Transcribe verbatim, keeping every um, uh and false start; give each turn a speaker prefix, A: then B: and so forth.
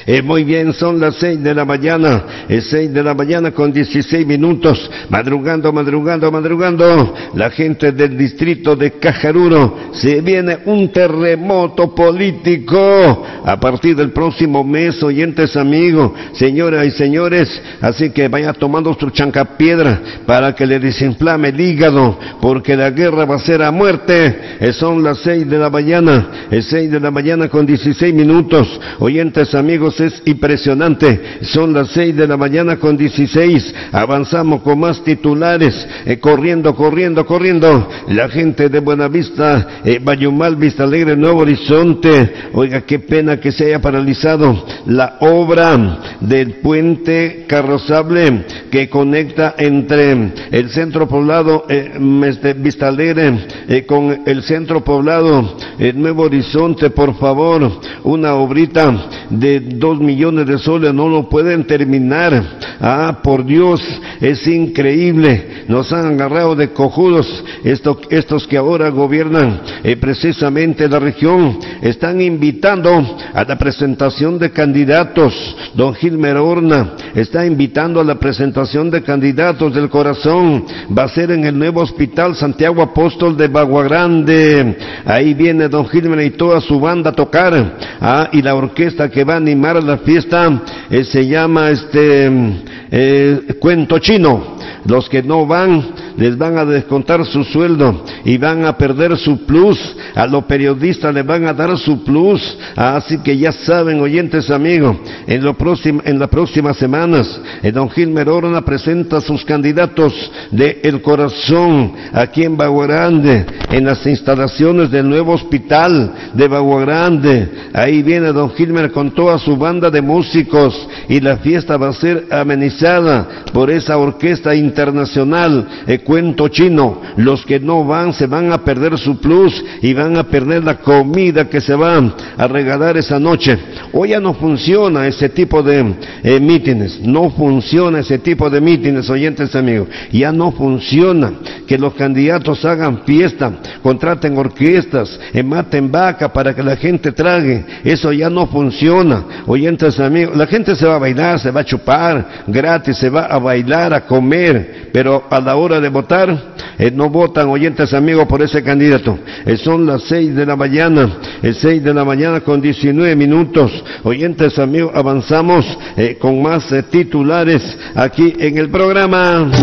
A: Eh, muy bien, son las seis de la mañana, es seis de la mañana con dieciséis minutos, madrugando, madrugando, madrugando, la gente del distrito de Cajaruro, se viene un terremoto político a partir del próximo mes, oyentes amigos, señoras y señores, así que vaya tomando su chancapiedra para que le desinflame el hígado, porque la guerra va a ser a muerte. Eh, son las seis de la mañana, es seis de la mañana con dieciséis minutos, oyentes amigos, es impresionante, son las seis de la mañana con dieciséis, avanzamos con más titulares, eh, corriendo, corriendo, corriendo, la gente de Buenavista, eh, Bayumal, Vista Alegre, Nuevo Horizonte, oiga, qué pena que se haya paralizado la obra del puente carrozable que conecta entre el centro poblado, eh, este, Vista Alegre, eh, con el centro poblado, eh, Nuevo Horizonte, por favor, una obrita de dos millones de soles, no lo pueden terminar. Ah, por Dios, es increíble, nos han agarrado de cojudos estos, estos que ahora gobiernan eh, precisamente la región, están invitando a la presentación de candidatos. Don Gilmer Horna está invitando a la presentación de candidatos del corazón, va a ser en el nuevo hospital Santiago Apóstol de Bagua Grande, ahí viene don Gilmer y toda su banda a tocar, ah, y la orquesta que va a animar la fiesta eh, se llama este eh, Cuento Chino. Los que no van, les van a descontar su sueldo y van a perder su plus, a los periodistas les van a dar su plus, así que ya saben, oyentes amigos, en, lo próximo, en las próximas semanas, eh, don Gilmer Horna presenta sus candidatos de El Corazón, aquí en Bagua Grande, en las instalaciones del nuevo hospital de Bagua Grande, ahí viene don Gilmer con toda su banda de músicos, y la fiesta va a ser amenizada por esa orquesta internacional, eh, Cuento Chino. Los que no van se van a perder su plus y van a perder la comida que se va a regalar esa noche. Hoy ya no funciona ese tipo de eh, mítines, no funciona ese tipo de mítines, oyentes amigos, ya no funciona que los candidatos hagan fiesta, contraten orquestas, eh, maten vaca para que la gente trague, eso ya no funciona, oyentes amigos. La gente se va a bailar, se va a chupar gratis, se va a bailar, a comer, pero a la hora de votar, eh, no votan, oyentes amigos, por ese candidato. Eh, son las seis de la mañana, eh, seis de la mañana con diecinueve minutos, oyentes amigos, avanzamos eh, con más eh, titulares aquí en el programa.